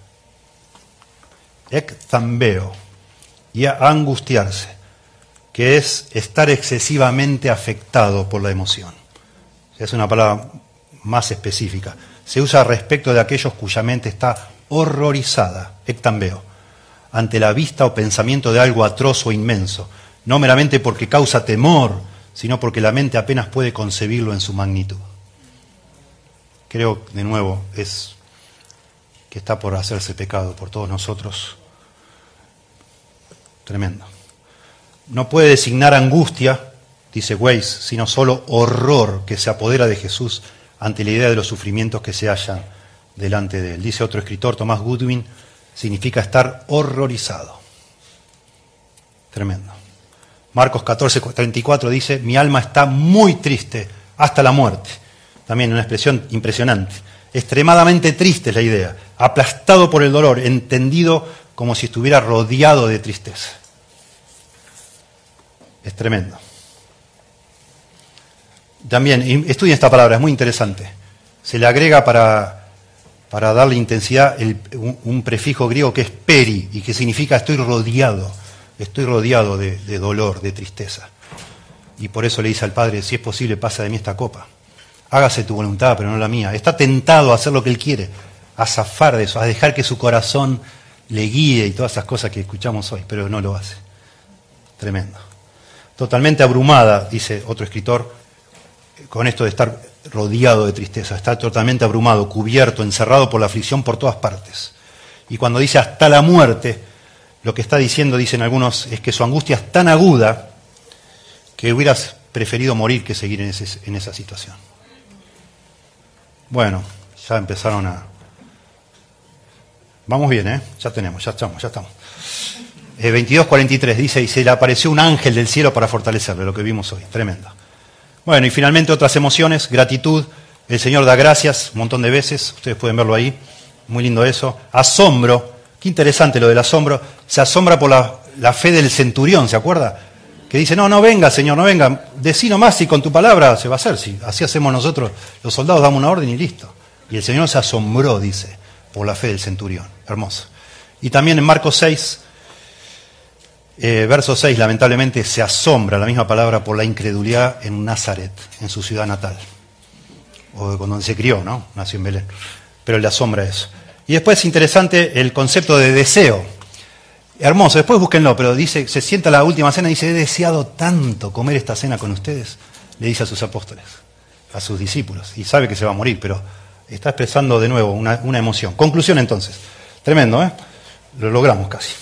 Ekthambeo. Y a angustiarse, que es estar excesivamente afectado por la emoción. Es una palabra más específica. Se usa respecto de aquellos cuya mente está horrorizada, ekthambeo, ante la vista o pensamiento de algo atroz o inmenso, no meramente porque causa temor, sino porque la mente apenas puede concebirlo en su magnitud. Creo, de nuevo, es que está por hacerse pecado por todos nosotros. Tremendo. No puede designar angustia, dice Weiss, sino solo horror que se apodera de Jesús ante la idea de los sufrimientos que se hallan delante de él. Dice otro escritor, Thomas Goodwin, significa estar horrorizado. Tremendo. Marcos 14, 34 dice, mi alma está muy triste hasta la muerte. También una expresión impresionante. Extremadamente triste es la idea, aplastado por el dolor, entendido como si estuviera rodeado de tristeza. Es tremendo. También, estudien esta palabra, es muy interesante. Se le agrega para darle intensidad un prefijo griego que es peri, y que significa estoy rodeado de dolor, de tristeza. Y por eso le dice al Padre, si es posible, pasa de mí esta copa. Hágase tu voluntad, pero no la mía. Está tentado a hacer lo que él quiere, a zafar de eso, a dejar que su corazón le guíe y todas esas cosas que escuchamos hoy, pero no lo hace. Tremendo. Totalmente abrumada, dice otro escritor, con esto de estar rodeado de tristeza. Está totalmente abrumado, cubierto, encerrado por la aflicción por todas partes. Y cuando dice hasta la muerte, lo que está diciendo, dicen algunos, es que su angustia es tan aguda que hubieras preferido morir que seguir en esa situación. Bueno, ya empezaron a... Vamos bien, ¿eh? Ya estamos. 22:43 dice, y se le apareció un ángel del cielo para fortalecerle, lo que vimos hoy, tremendo. Bueno, y finalmente otras emociones, gratitud, el Señor da gracias un montón de veces, ustedes pueden verlo ahí, muy lindo eso. Asombro, qué interesante lo del asombro, se asombra por la fe del centurión, ¿se acuerda? Que dice, no venga, Señor, no venga, decí nomás si con tu palabra se va a hacer, si así hacemos nosotros, los soldados damos una orden y listo. Y el Señor se asombró, dice, por la fe del centurión, hermoso. Y también en Marcos 6, verso 6, lamentablemente se asombra la misma palabra por la incredulidad en Nazaret, en su ciudad natal, o donde se crió, ¿no? Nació en Belén, pero le asombra eso. Y después es interesante el concepto de deseo, hermoso, después búsquenlo, pero dice, se sienta a la última cena y dice, he deseado tanto comer esta cena con ustedes, le dice a sus apóstoles, a sus discípulos, y sabe que se va a morir, pero está expresando de nuevo una emoción. Conclusión entonces, tremendo, ¿eh? Lo logramos casi.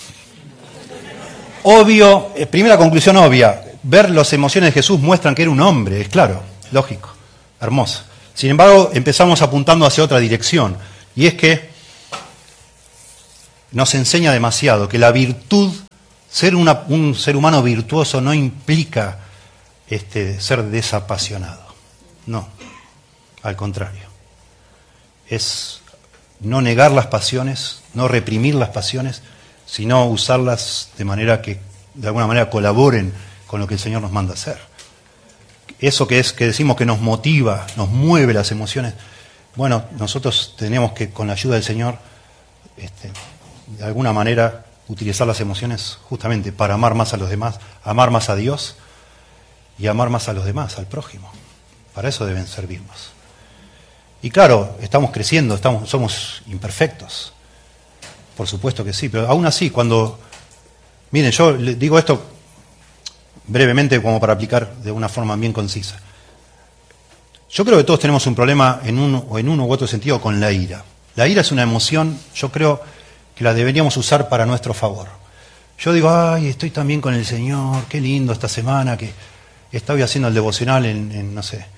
Obvio, primera conclusión obvia, ver las emociones de Jesús muestran que era un hombre, es claro, lógico, hermoso. Sin embargo, empezamos apuntando hacia otra dirección, y es que nos enseña demasiado, que la virtud, ser un ser humano virtuoso no implica ser desapasionado. No, al contrario. Es no negar las pasiones, no reprimir las pasiones, sino usarlas de manera que de alguna manera colaboren con lo que el Señor nos manda hacer. Eso que decimos que nos motiva, nos mueve las emociones, bueno, nosotros tenemos que, con la ayuda del Señor, de alguna manera utilizar las emociones justamente para amar más a los demás, amar más a Dios y amar más a los demás, al prójimo. Para eso deben servirnos. Y claro, estamos creciendo, somos imperfectos. Por supuesto que sí, pero aún así, miren, yo le digo esto brevemente como para aplicar de una forma bien concisa. Yo creo que todos tenemos un problema en uno u otro sentido con la ira. La ira es una emoción, yo creo que la deberíamos usar para nuestro favor. Yo digo, ay, estoy tan bien con el Señor, qué lindo esta semana que estoy haciendo el devocional en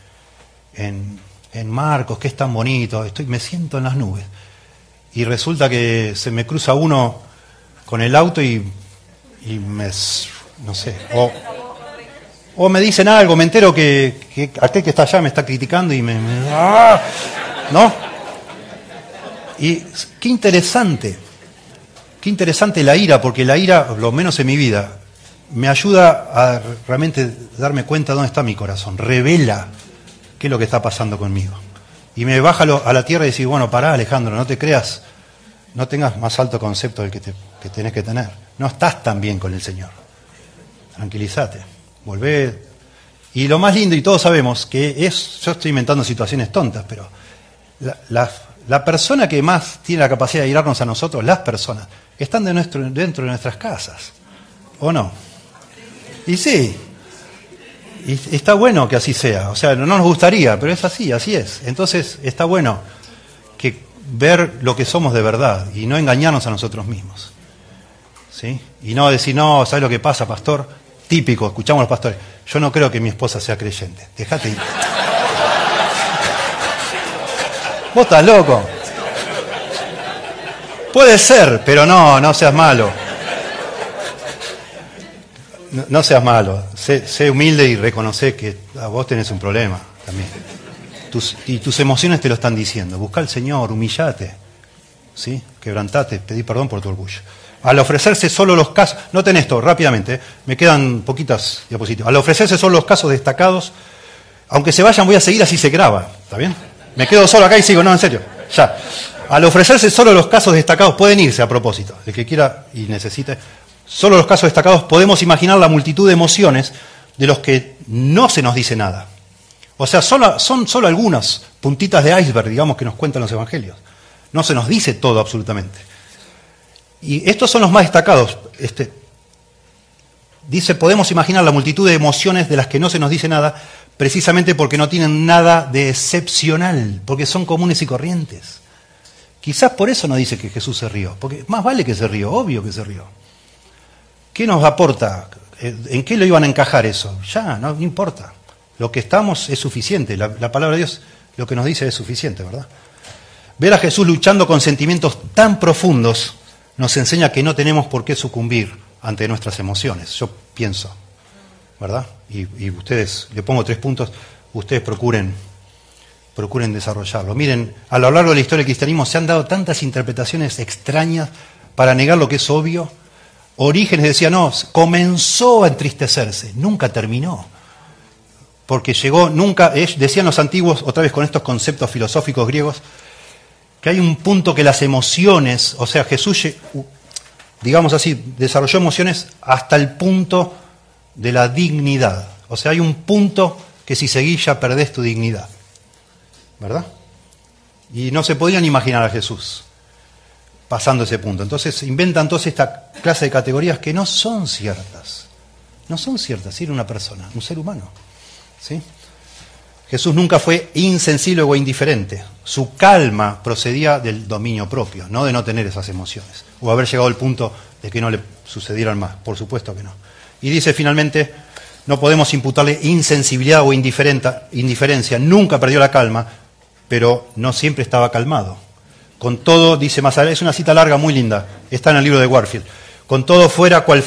Marcos, que es tan bonito, me siento en las nubes. Y resulta que se me cruza uno con el auto y no sé, o me dicen algo, me entero que aquel que está allá me está criticando y ¿no? Y qué interesante la ira, porque la ira, lo menos en mi vida, me ayuda a realmente darme cuenta dónde está mi corazón, revela qué es lo que está pasando conmigo. Y me baja a la tierra y decir, bueno, pará, Alejandro, no te creas, no tengas más alto concepto del que tenés que tener. No estás tan bien con el Señor. Tranquilízate, volvé. Y lo más lindo, y todos sabemos, yo estoy inventando situaciones tontas, pero la persona que más tiene la capacidad de irarnos a nosotros, las personas, están dentro de nuestras casas. ¿O no? Y sí. Y está bueno que así sea, o sea, no nos gustaría, pero es así es. Entonces está bueno que ver lo que somos de verdad y no engañarnos a nosotros mismos. ¿Sí? Y no decir, no, ¿sabes lo que pasa, pastor? Típico, escuchamos a los pastores, yo no creo que mi esposa sea creyente. Dejate ir. Vos estás loco. Puede ser, pero no seas malo. No seas malo, sé humilde y reconoce que vos tenés un problema también. Tus emociones te lo están diciendo. Busca al Señor, humillate, ¿sí? Quebrantate, pedí perdón por tu orgullo. Al ofrecerse solo los casos, noten esto rápidamente, me quedan poquitas diapositivas. Al ofrecerse solo los casos destacados, aunque se vayan voy a seguir, así se graba, ¿está bien? Me quedo solo acá y sigo, no, en serio, ya. Al ofrecerse solo los casos destacados, pueden irse a propósito, el que quiera y necesite. Solo los casos destacados podemos imaginar la multitud de emociones de los que no se nos dice nada. O sea, son solo algunas puntitas de iceberg, digamos, que nos cuentan los evangelios. No se nos dice todo absolutamente. Y estos son los más destacados. Dice, podemos imaginar la multitud de emociones de las que no se nos dice nada, precisamente porque no tienen nada de excepcional, porque son comunes y corrientes. Quizás por eso no dice que Jesús se rió, porque más vale que se rió, obvio que se rió. ¿Qué nos aporta? ¿En qué lo iban a encajar eso? Ya, no importa. Lo que estamos es suficiente. La palabra de Dios lo que nos dice es suficiente, ¿verdad? Ver a Jesús luchando con sentimientos tan profundos nos enseña que no tenemos por qué sucumbir ante nuestras emociones. Yo pienso, ¿verdad? Y ustedes, le pongo 3 puntos, ustedes procuren desarrollarlo. Miren, a lo largo de la historia del cristianismo se han dado tantas interpretaciones extrañas para negar lo que es obvio. Orígenes decía, no, comenzó a entristecerse, nunca terminó. Porque decían los antiguos, otra vez con estos conceptos filosóficos griegos, que hay un punto que las emociones, o sea, Jesús, digamos así, desarrolló emociones hasta el punto de la dignidad. O sea, hay un punto que si seguís ya perdés tu dignidad. ¿Verdad? Y no se podían imaginar a Jesús pasando ese punto. Entonces inventan toda esta clase de categorías que no son ciertas. No son ciertas, era una persona, un ser humano. ¿Sí? Jesús nunca fue insensible o indiferente. Su calma procedía del dominio propio, no de no tener esas emociones. O haber llegado al punto de que no le sucedieran más. Por supuesto que no. Y dice finalmente, no podemos imputarle insensibilidad o indiferencia. Nunca perdió la calma, pero no siempre estaba calmado. con todo, dice más adelante, es una cita larga muy linda, está en el libro de Warfield, con todo fuera cual